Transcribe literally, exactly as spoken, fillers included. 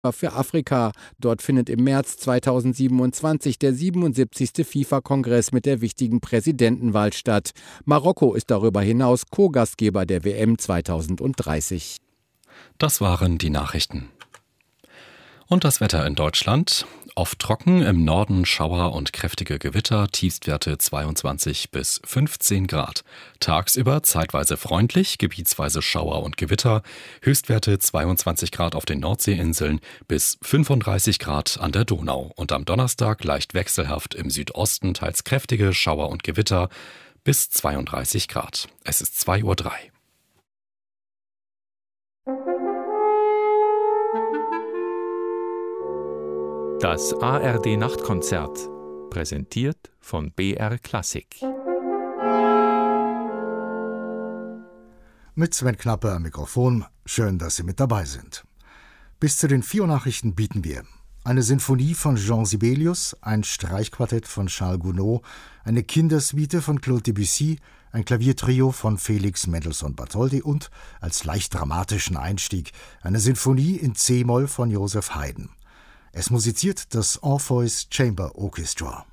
für Afrika. Dort findet im März zweitausendsiebenundzwanzig der siebenundsiebzigste FIFA-Kongress mit der wichtigen Präsidentenwahl statt. Marokko ist darüber hinaus Co-Gastgeber der W M zweitausenddreißig. Das waren die Nachrichten. Und das Wetter in Deutschland. Oft trocken, im Norden Schauer und kräftige Gewitter, Tiefstwerte zweiundzwanzig bis fünfzehn Grad. Tagsüber zeitweise freundlich, gebietsweise Schauer und Gewitter, Höchstwerte zweiundzwanzig Grad auf den Nordseeinseln bis fünfunddreißig Grad an der Donau. Und am Donnerstag leicht wechselhaft im Südosten, teils kräftige Schauer und Gewitter bis zweiunddreißig Grad. Es ist zwei Uhr drei. Das A R D-Nachtkonzert, präsentiert von B R Klassik. Mit Sven Knappe am Mikrofon, schön, dass Sie mit dabei sind. Bis zu den vier Nachrichten bieten wir eine Sinfonie von Jean Sibelius, ein Streichquartett von Charles Gounod, eine Kindersuite von Claude Debussy, ein Klaviertrio von Felix Mendelssohn Bartholdy und, als leicht dramatischen Einstieg, eine Sinfonie in C-Moll von Joseph Haydn. Es musiziert das Orpheus Chamber Orchestra.